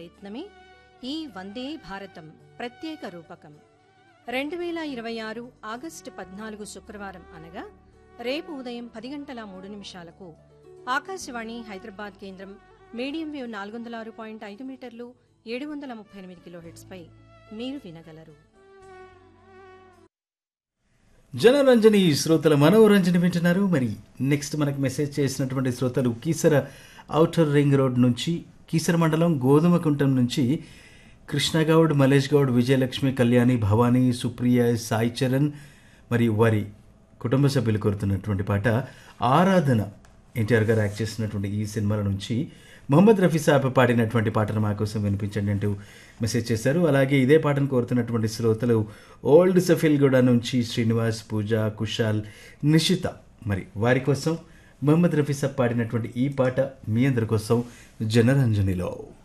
ప్రయత్నమే ఈ వందే భారతం ప్రత్యేక రూపకం. 2026 ఆగస్టు 14 శుక్రవారం అనగా రేపు ఉదయం 10:03 ఆకాశవాణి హైదరాబాద్ కేంద్రం మీడియం వేవ్ 406.5 మీటర్లు 738 కిలోహెర్ట్జ్ పై మీరు వినగలరు. జనరంజని శ్రోతల మనోరంజని వింటున్నారు. మరి నెక్స్ట్ మనకు మెసేజ్ చేసినటువంటి శ్రోతలు కీసర ఔటర్ రింగ్ రోడ్ నుంచి, కీసర మండలం గోధుమకుంటం నుంచి కృష్ణగౌడ్, మలేష్ గౌడ్, విజయలక్ష్మి, కళ్యాణి, భవానీ, సుప్రియ, సాయి చరణ్ మరియు వారి కుటుంబ సభ్యులు కోరుతున్నటువంటి పాట ఆరాధన. ఎన్టీఆర్ గారు యాక్ట్ చేసినటువంటి ఈ సినిమాల నుంచి మొహమ్మద్ రఫీ సాబ్ పాడినటువంటి పాటను మా కోసం వినిపించండి అంటూ మెసేజ్ చేశారు. అలాగే ఇదే పాటను కోరుతున్నటువంటి శ్రోతలు ఓల్డ్ సఫీల్గూడ నుంచి శ్రీనివాస్, పూజ, కుషాల్, నిషిత. మరి వారి కోసం మొహమ్మద్ రఫీ సాబ్ పాడినటువంటి ఈ పాట మీ అందరి కోసం జనరంజనిలో.